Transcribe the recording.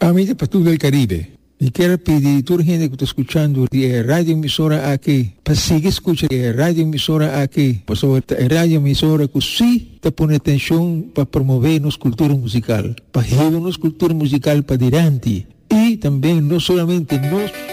Amiga Pastor del Caribe, y quiero pedir a toda la gente que está escuchando de radio emisora aquí, para seguir escuchando radio emisora aquí, pues sobre radio emisora que sí te pone atención para promover nuestra cultura musical, para llevar nuestra cultura musical para adelante, y también no solamente nos